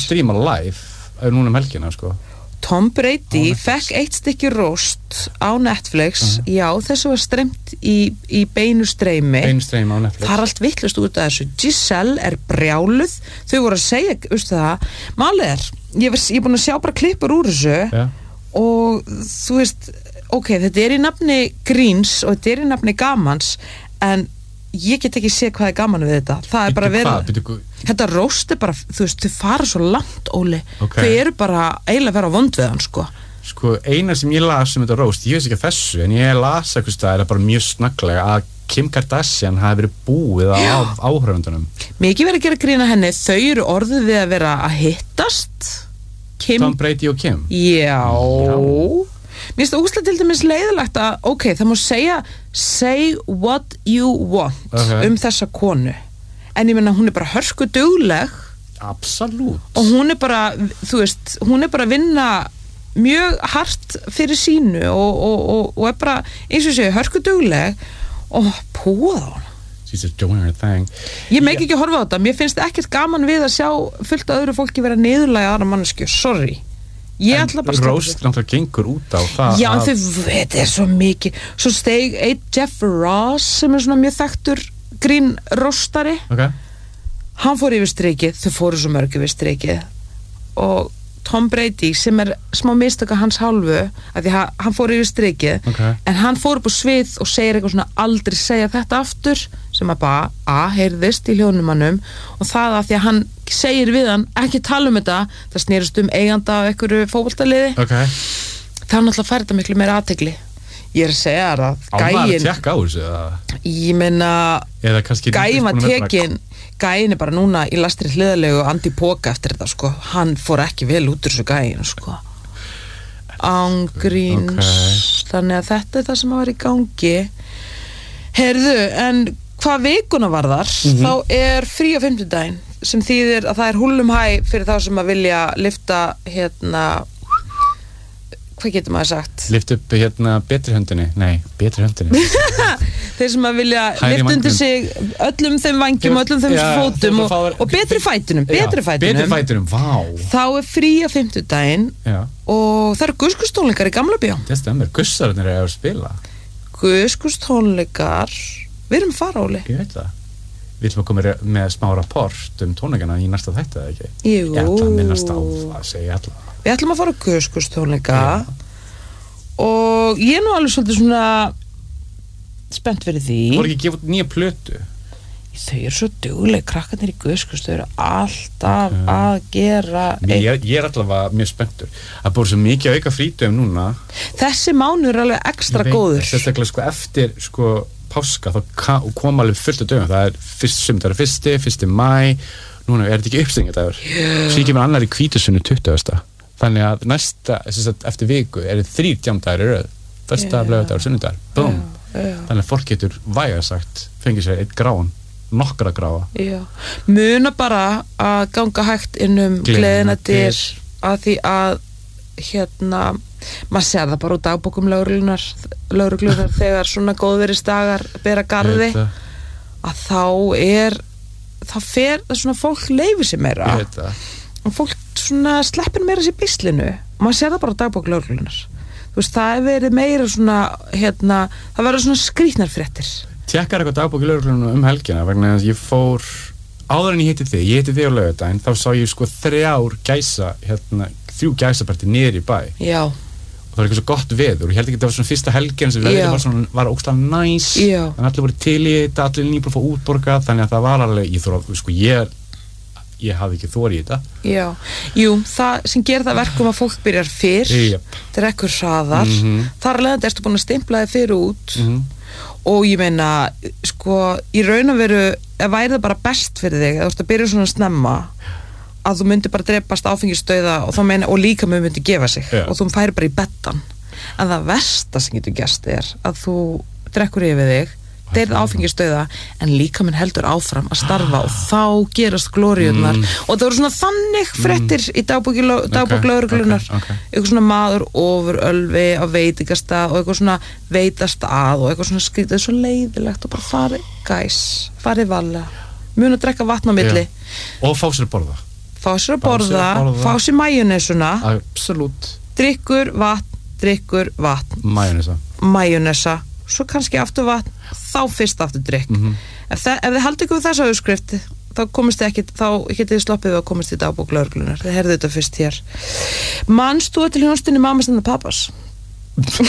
streama live núna helgina, sko. Tom Brady fekk 1 stykki roast á Netflix, já, þessu var streymt í beinu streymi á Netflix. Það allt vitlaust út af þessu. Giselle brjáluð, þau voru að segja, veistu það, málið ég búin að sjá bara klippur úr þessu og þú veist, ok, þetta í nafni gríns og þetta í nafni gamans, en ég get ekki séð hvað gaman við þetta. Það bara verið þetta roast bara, þú veist, þau fara svo langt, Óli. Þau eru bara eiginlega að vera vond við hann, sko. Sko, eina sem ég las þetta roast, ég veist ekki þessu, en ég las eitthvað það bara mjög snögglega að Kim Kardashian hafi verið búið af áhörfundunum. Mikið verið að gera grína henni, þau eru orðið við að vera að hittast. Tom Brady og Kim. Já. Mér finnst það úslega til dæmis leiðilegt að, ok, það má say what you want þessa konu. En ég meina, hún bara hörku dugleg. Absolutt. Og hún bara, þú veist, hún bara að vinna mjög hart fyrir sínu og bara, eins og séu, hörku dugleg og púða á hana. She's just doing her thing. Ég meik ekki að horfa á þetta. Mér finnst ekkert gaman við að sjá fullt af öðru fólki vera niðurlæga aðra manneskju. Sorry. Ég ætla bara að roast náttúrulega gengur út á það. Já, þetta svo mikið. Svo steig Jeff Ross sem svona mjög þekktur grínrostari. Hann fór yfir strikið, þau fóru svo mörg yfir strikið og Tom Brady sem smá mistaka hans hálfu af því hann fór yfir strikið en hann fór upp á svið og segir eitthvað svona aldrei segja þetta aftur sem bara heyrðist í hljónumannum og það að því að hann segir við hann ekki tala þetta, það snerist eiganda af einhverju fótboltaliði það náttúrulega fær þetta miklu meira athygli. Ég að segja það að gæin að tjekka á þessu ég meina gæin var tekin gæin bara núna í lastri hliðalegu anti-póka eftir þetta, sko. Hann fór ekki vel út úr þessu gæin, sko. Ángríns. Þannig að þetta það sem að vera í gangi. Heyrðu, en hvað vikuna varðar, þá frí á 50-daginn, sem þýðir að það húllum hæ fyrir þá sem að vilja lyfta, hvað getur maður sagt? Lyft upp betri höndinni. Nei, betri höndinni. Þeir sem að vilja lyfta undir sig öllum þeim vangjum, öllum þeim fótum og betri fætunum. Betri fætunum, vá. Þá frí á 50-daginn og það guðskustónleikar í Gamla Bíó. Það stemmer, gussarnir að spila. Guðskustónleikar, við erum fara, Óli. Ég veit það. Við ætlum að koma með smá rapport tónleikana í næsta þætti, eða ekki? Jú. Ég ætla að minnast á að segja alla. Við ætlum að fara á guðskustónleika og ég nú alveg svolítið svona spennt fyrir því. Þú voru ekki að gefa út nýja plötu? Þau svo dugleg, krakkarnir í guðskust, þau alltaf að gera Ég allavega mjög spenntur. Það búið svo mikið auka frídögum núna. Þessi mánuður alveg ekstra góður. Sérstaklega eftir páska þá kom alveg fullt af dögum. Það er 1. maí. Núna þetta ekki uppstigningardagur. Svo ég kemur annar í Hvítusunnu 20. Þannig að næsta, eftir viku 3 djámdagar í röð. Föstudagur, laugardagur, sunnudagur. Búm. Þannig að fólk getur vægast sagt fengið sér 1 gráan, nokkra gráa. Já. Muna bara að ganga hægt gleðina dyr að því að maður sér það bara úr dagbókum lögreglunar þegar svona góðviðrisdagar bera garði að þá fer það svona fólk leyfir sér meira og fólk svona sleppir meira sér bislinu og maður sér það bara á dagbók lögreglunar. Þú veist, það verið meira svona það verður svona skrýtnar fréttir. Tékkar eitthvað dagbók lögreglunum helgina vegna að ég fór áður en ég hitti þig á laugardaginn, þá sá ég 3 gæsapartí niður í bæ. Já. Og það var eitthvað svo gott veður og ég held ekki að það var svona fyrsta helgin sem veður var ógeðslega næs. En allir voru til í þetta, allir nýbúin að fá útborgað, þannig að það var alveg, ég hafði ekki þorið í þetta. Já, jú, það sem gerir það verkum að fólk byrjar fyrr, drekkur hraðar, þar alveg ertu búin að stimpla þig fyrir út og ég meina, í raun og veru, væri það bara best fyrir þig, þú ert að byrja svona snemma, að þú myndir bara drepast áfengisdauða og líka myndi gefa sig og þú færi bara í beddan. En það versta sem getur gerst að þú drekkur yfir þig, deyð áfengisdauða en líka minn heldur áfram að starfa og þá gerast glóriurnar og það voru svona þannig fréttir í dagbók lögreglunar eitthvað svona maður ofur ölvi á veitingastað og eitthvað svona veitastað og eitthvað svona skrítið svo leiðilegt og bara farið varlega muna að drekka vatn á milli og fá sér að borða fá sér að borða, fá sér majónesuna, absolutt, drykkur, vatn majónesa, svo kannski aftur vatn, þá fyrst aftur drykk. Ef þið haldið ykkur þessa uppskrift, þá getið þið sloppið við að komast í dagbók lögreglunar. Þið heyrðu þetta fyrst hér. Manst þú til hljónstinni Mammas and the Papas?